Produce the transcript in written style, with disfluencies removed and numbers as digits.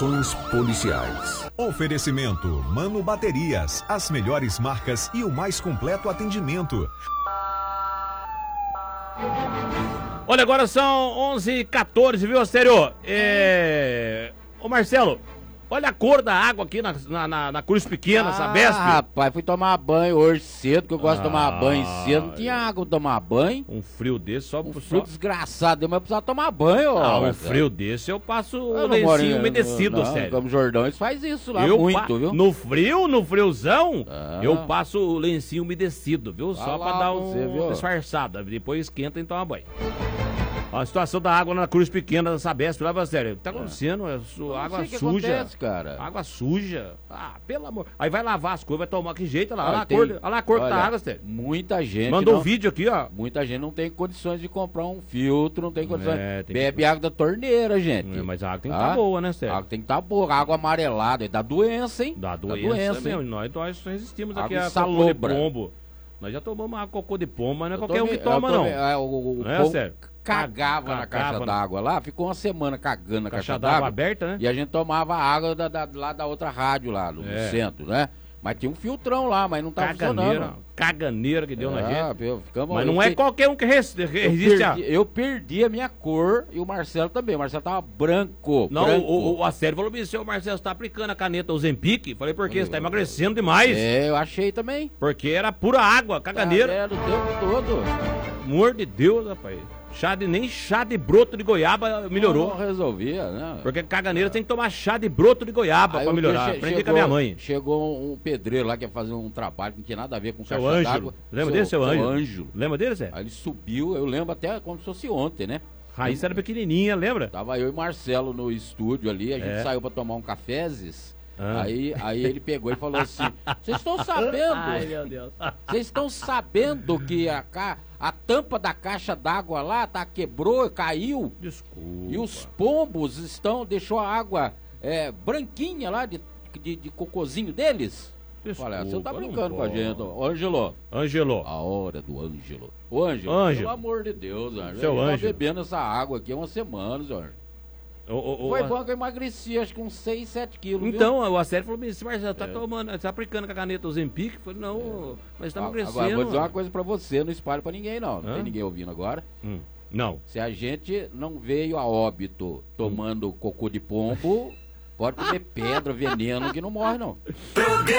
Policiais. Oferecimento Mano Baterias, as melhores marcas e o mais completo atendimento. Olha, agora são 11h14, viu, Astério? Ô Marcelo, olha a cor da água aqui na Cruz Pequena, Sabesp. Rapaz, fui tomar banho hoje cedo, que eu gosto de tomar banho cedo. Não tinha água pra tomar banho. Um frio desse, só frio desgraçado, mas eu precisava tomar banho. Um frio desse eu passo o lencinho umedecido, sério. Como Jordão, eles fazem isso lá muito, viu? No friozão, eu passo o lencinho umedecido, viu? Só pra dar disfarçada. Depois esquenta e toma banho. A situação da água na Cruz Pequena da Sabesp, lá, sério, o que tá acontecendo? Água suja. Acontece, cara. Água suja. Pelo amor. Aí vai lavar as coisas, vai tomar que jeito, olha lá. Olha lá a cor da água, sério. Muita gente. Mandou um vídeo aqui, ó. Muita gente não tem condições de comprar um filtro, não tem condições. Bebe água da torneira, gente. Mas a água tem que estar boa, né, sério? A água tem que estar boa. Água amarelada, dá doença, hein? Dá doença mesmo. Nós resistimos aqui a cocô de pombo. Nós já tomamos água cocô de pombo, mas não é qualquer um que toma, não. É sério. Cagava na caixa d'água lá, ficou uma semana cagando na caixa d'água aberta, né? E a gente tomava água lá da outra rádio lá, do centro, né? Mas tinha um filtrão lá, mas não tava funcionando. Caganeira que deu na gente. Mas não é qualquer um que resiste eu perdi a minha cor e o Marcelo também. O Marcelo tava branco. Não, o Assério falou assim, o Marcelo, você tá aplicando a caneta Ozempic? Falei, por quê? Você tá emagrecendo demais. Eu achei também. Porque era pura água, caganeira. O tempo todo. Amor de Deus, rapaz. Nem chá de broto de goiaba melhorou. Não resolvia, né? Porque caganeira tem que tomar chá de broto de goiaba pra melhorar. Aprendi com a minha mãe. Chegou um pedreiro lá que ia fazer um trabalho que não tinha nada a ver com caixa d'água. Lembra dele, seu Ângelo? Lembra dele, Zé? Aí ele subiu, eu lembro até como se fosse ontem, né? Raíssa era pequenininha, lembra? Tava eu e Marcelo no estúdio ali, a gente saiu pra tomar um cafezes. Aí ele pegou e falou assim: vocês estão sabendo? Ai, meu Deus. Vocês estão sabendo que a tampa da caixa d'água lá quebrou, caiu? Desculpa. E os pombos deixou a água branquinha lá de cocôzinho deles? Desculpa, olha, você tá brincando com a gente, Ângelo. A hora do Ângelo. Ô, Ângelo, pelo amor de Deus, Ângelo. Seu Ângelo. Tá bebendo essa água aqui há umas semanas, Ângelo. Foi bom que eu emagreci, acho que uns 6, 7 quilos. Então, viu? O Assério falou assim, Marcelo, tá tomando, tá aplicando com a caneta Ozempic? Eu falei, não, mas tá emagrecendo. Agora, vou dizer uma coisa pra você, não espalhe pra ninguém, não. Não tem ninguém ouvindo agora. Não. Se a gente não veio a óbito tomando cocô de pombo, pode comer pedra, veneno, que não morre, não.